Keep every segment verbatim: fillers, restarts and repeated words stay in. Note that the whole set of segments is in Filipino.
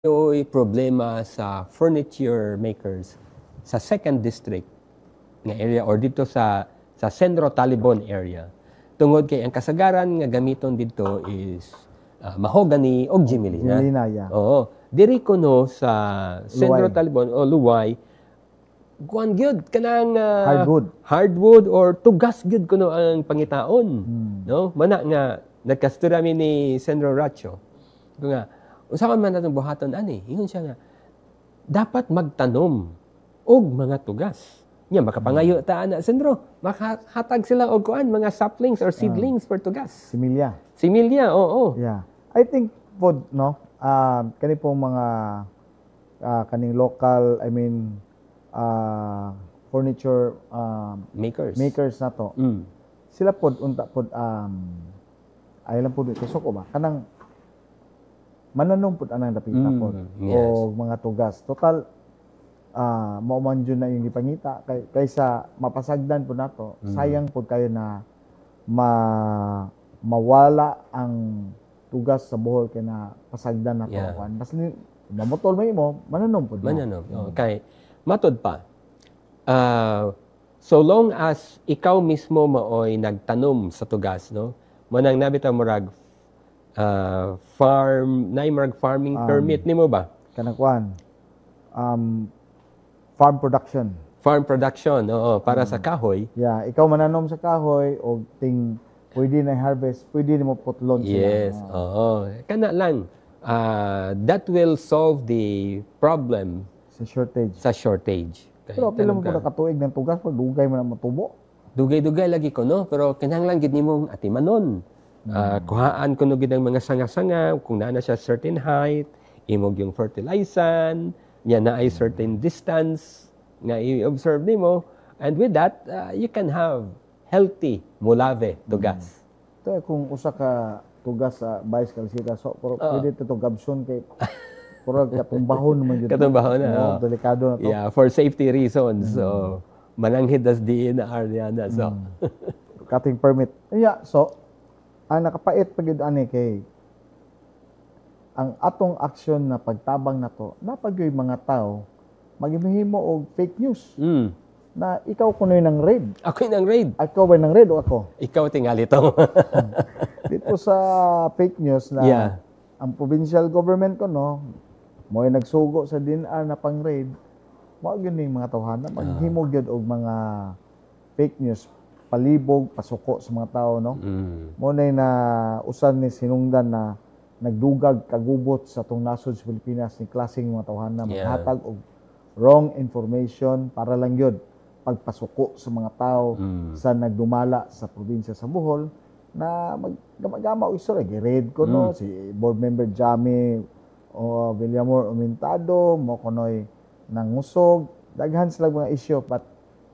Yo'y problema sa furniture makers sa second district nga area or dito sa sa Centro Talibon area. Tungod kay ang kasagaran nga gamiton dito is ah, mahogany og Jimelina. Jimelina, yeah. Oo. Diri kuno sa Centro Luway. Talibon o Luway, kuan gyud kanang ah, Hardwood. hardwood or tugas gyud kuno ang pangitaon. Hmm. No? Mana nga nagkastura mi ni Senro Racho. Ito nga usa man man natong buhaton ani, ingon siya nga dapat magtanom og mga tugas. Nya makapangayo ta ana Sendro, makahatag sila og kuan mga saplings or seedlings for tugas. Similya. Similya, oo. Yeah. I think pod no, ah kani pong mga ah, kaning local, I mean ah furniture ah, Makers. makers na to. Mm. Sila pod unta pod um ay lang pod ito ko ba kanang mananong pod anang dapita Mm, pod yes. o mga tugas. Total ah mao man jud na yung gipangita kay kaysa mapasagdan po nato. Mm. Sayang pod kayo na ma mawala ang tugas sa buhol kay na pasagdan nato. Yeah. Kan basta ni mamotol mo imo mananong pod. Manano. Oh, kay matod pa. Ah, so long as ikaw mismo maoy nagtanom sa tugas, no? Manang nabitaw murag ah, farm, nay murag farming Um, permit nimo ba? Kanang kuan um farm production. Farm production, oo, para sa kahoy. Yeah, ikaw mananom sa kahoy o ting pwede na harvest, pwede mo putlon sila. Yes, Ah. oo. Kana lang. Ah, that will solve the problem Sa shortage. sa shortage. Kay Pero pila mo talaga, po nakatuig ng tugas pag dugay man ang matubo. dugay-dugay lagi ko, no? Pero kinahanglan gid nimong atimanon. Ah, kuhaan kuno gid ang mga sanga-sanga kung naa na siya certain height, imog yung fertilizan, nya na ay certain distance nga i-observe nimo, and with that ah, you can have healthy mulave tugas. Ito eh, kung usa ka tugas sa Vice Calcita, so pero Oo. pwede ito gabson kay puro katumbahon naman yun. Katumbahon na, Oo, oo. delikado na to. Yeah, for safety reasons. So mananghid as D N R na so. Cutting permit. Yeah, so ang nakapait pag yun ani kay ang atong aksyon na pagtabang na to, napagyoy mga tao magimihimo og fake news Mm. na ikaw kunoy ng raid. Ako nang raid. Ako ba ng raid o ako? Ikaw tingali to. Dito sa fake news na Yeah. ang provincial government ko no, mo nagsugo sa D N R na pang raid, mao gyud ning mga tawhana maghimo gyud og mga fake news, palibog, pasuko sa mga tao no. Mm. Mo na na usan ni sinungdan na nagdugag kagubot sa tong nasod sa Pilipinas ni klaseng mga tawhana Yeah. maghatag og wrong information para lang gyud pagpasuko sa mga tao Mm. sa nagdumala sa probinsya sa Bohol na maggamagama og istorya gi-raid ko no si board member Jami o Villamor Umintado mo kunoy nangusog daghan sila mga issue but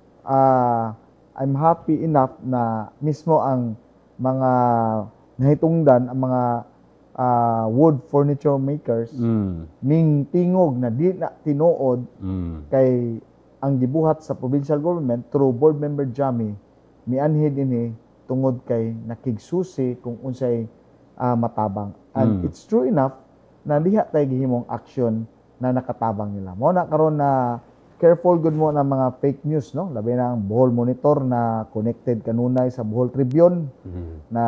ah I'm happy enough na mismo ang mga nahitungdan ang mga ah, wood furniture makers Mm. ning tingog na di na tinuod Mm. kay ang gibuhat sa provincial government through board member Jami mianhi dinhi tungod kay nakigsusi kung unsay ah, matabang and Mm. it's true enough na diha tay gihimong action na nakatabang nila mo na karon na careful good mo na mga fake news no labi na ang Bohol Monitor na connected kanunay sa Bohol Tribune Mm. na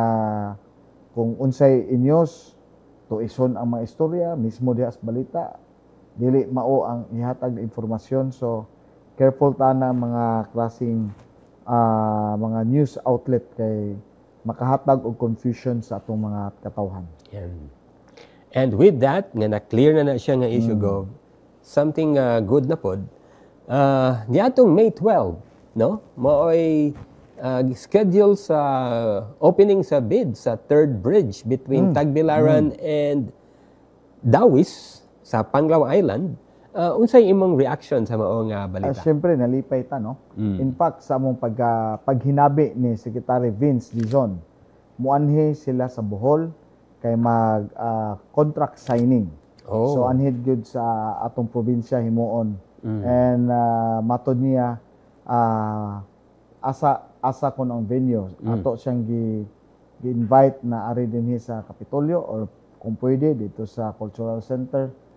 kung unsay inyos tuison ang mga istorya mismo diha sa balita dili mao ang ihatag na informasyon so careful ta na mga klaseng ah, mga news outlet kay makahatag og confusion sa atong mga katawhan. Yan. And with that, nga na-clear na na siya nga issue go, something uh, good na pod, uh, niatong May twelfth, no? Maoy uh, schedule sa opening sa bid sa third bridge between Tagbilaran and Dawis sa Panglao Island. Uh, unsay imong reaction sa mao nga Ah, balita? syempre nalipay ta no. Mm. In fact sa among pag paghinabi ni Secretary Vince Dizon, muanhi sila sa Bohol kay mag ah, contract signing. Oh. So anhid gyud sa atong probinsya himuon. Mm. And ah, matod niya ah, asa asa kon ang venue. Ato siyang gi gi-invite na ari dinhi sa Kapitolyo or kung pwede dito sa Cultural Center